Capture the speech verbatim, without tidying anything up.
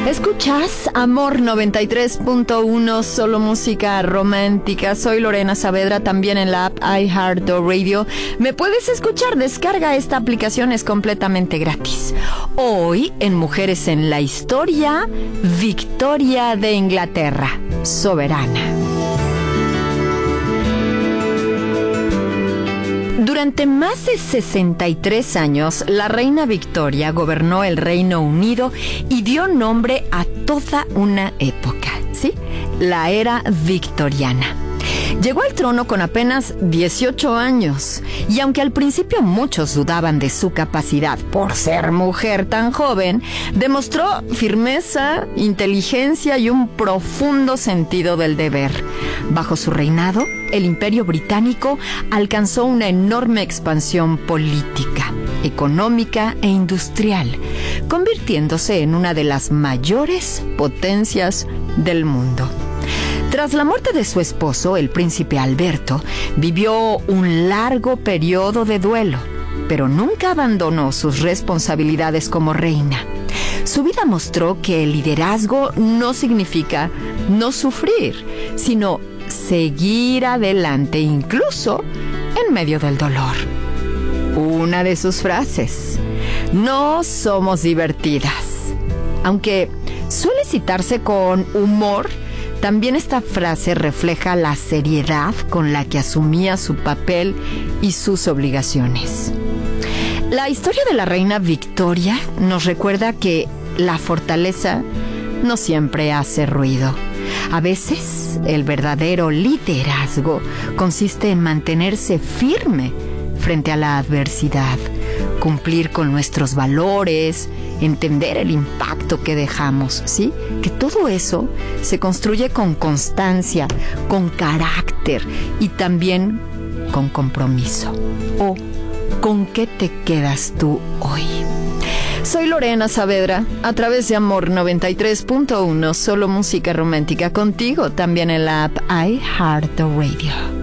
Escuchas Amor noventa y tres punto uno, solo música romántica. Soy Lorena Saavedra, también en la app iHeartRadio. Me puedes escuchar, descarga esta aplicación, es completamente gratis. Hoy, en Mujeres en la Historia, Victoria de Inglaterra, soberana. Durante más de sesenta y tres años, la reina Victoria gobernó el Reino Unido y dio nombre a toda una época, ¿sí? La era victoriana. Llegó al trono con apenas dieciocho años, y aunque al principio muchos dudaban de su capacidad por ser mujer tan joven, demostró firmeza, inteligencia y un profundo sentido del deber. Bajo su reinado, el Imperio Británico alcanzó una enorme expansión política, económica e industrial, convirtiéndose en una de las mayores potencias del mundo. Tras la muerte de su esposo, el príncipe Alberto, vivió un largo periodo de duelo, pero nunca abandonó sus responsabilidades como reina. Su vida mostró que el liderazgo no significa no sufrir, sino seguir adelante incluso en medio del dolor. Una de sus frases: no somos divertidas. Aunque suele citarse con humor, también esta frase refleja la seriedad con la que asumía su papel y sus obligaciones. La historia de la reina Victoria nos recuerda que la fortaleza no siempre hace ruido. A veces, el verdadero liderazgo consiste en mantenerse firme frente a la adversidad, cumplir con nuestros valores, entender el impacto que dejamos, ¿sí? Que todo eso se construye con constancia, con carácter y también con compromiso. ¿O con qué te quedas tú hoy? Soy Lorena Saavedra, a través de Amor noventa y tres punto uno, solo música romántica, contigo también en la app iHeartRadio.